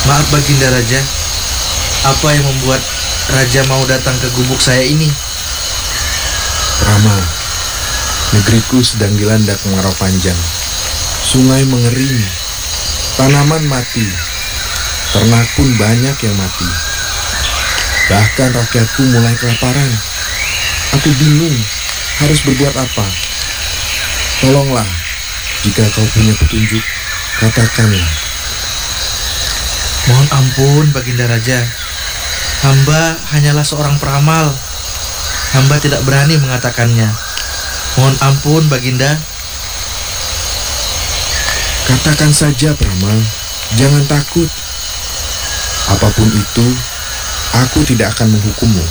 Maaf Baginda Raja, apa yang membuat Raja mau datang ke gubuk saya ini? Rama, negeriku sedang dilanda kemarau panjang. Sungai mengering, tanaman mati, ternak pun banyak yang mati. Bahkan rakyatku mulai kelaparan. Aku bingung harus berbuat apa. Tolonglah, jika kau punya petunjuk, katakanlah. Mohon ampun Baginda Raja, hamba hanyalah seorang peramal. Hamba tidak berani mengatakannya. Mohon ampun Baginda. Katakan saja, peramal. Jangan takut. Apapun itu, aku tidak akan menghukummu.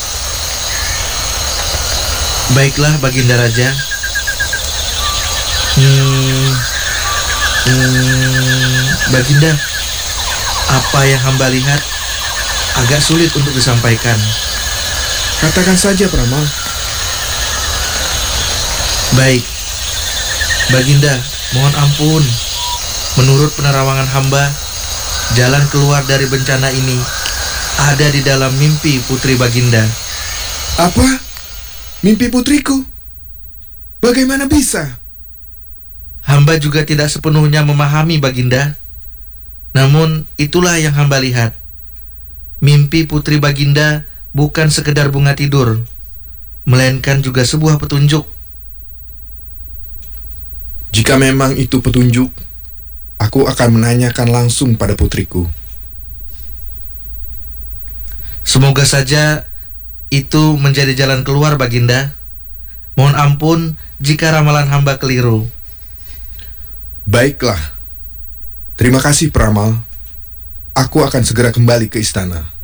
Baiklah Baginda Raja. Baginda, apa yang hamba lihat agak sulit untuk disampaikan. Katakan saja, peramal. Baik, Baginda, mohon ampun. Menurut penerawangan hamba, jalan keluar dari bencana ini ada di dalam mimpi putri Baginda. Apa? Mimpi putriku? Bagaimana bisa? Hamba juga tidak sepenuhnya memahami Baginda. Namun itulah yang hamba lihat. Mimpi putri Baginda bukan sekedar bunga tidur, melainkan juga sebuah petunjuk. Jika memang itu petunjuk, aku akan menanyakan langsung pada putriku. Semoga saja itu menjadi jalan keluar Baginda. Mohon ampun jika ramalan hamba keliru. Baiklah. Terima kasih, peramal. Aku akan segera kembali ke istana.